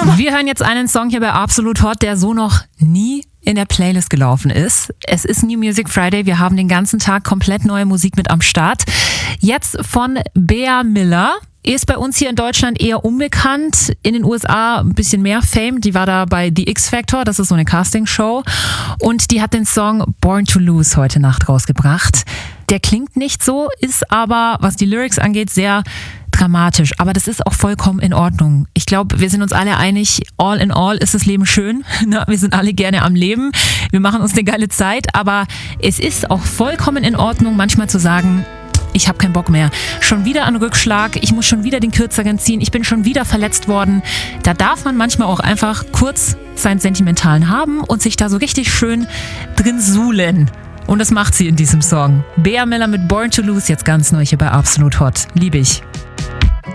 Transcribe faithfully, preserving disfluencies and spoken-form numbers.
Wir hören jetzt einen Song hier bei Absolut Hot, der so noch nie in der Playlist gelaufen ist. Es ist New Music Friday. Wir haben den ganzen Tag komplett neue Musik mit am Start. Jetzt von Bea Miller. Ist bei uns hier in Deutschland eher unbekannt, in den U S A ein bisschen mehr Fame. Die war da bei The X Factor, das ist so eine Castingshow. Und die hat den Song Born to Lose heute Nacht rausgebracht. Der klingt nicht so, ist aber, was die Lyrics angeht, sehr dramatisch. Aber das ist auch vollkommen in Ordnung. Ich glaube, wir sind uns alle einig, all in all ist das Leben schön. Wir sind alle gerne am Leben. Wir machen uns eine geile Zeit. Aber es ist auch vollkommen in Ordnung, manchmal zu sagen, ich habe keinen Bock mehr. Schon wieder ein Rückschlag, ich muss schon wieder den Kürzeren ziehen, ich bin schon wieder verletzt worden. Da darf man manchmal auch einfach kurz seinen Sentimentalen haben und sich da so richtig schön drin suhlen. Und das macht sie in diesem Song. Bea Miller mit Born to Lose, jetzt ganz neu hier bei Absolut Hot. Liebe ich.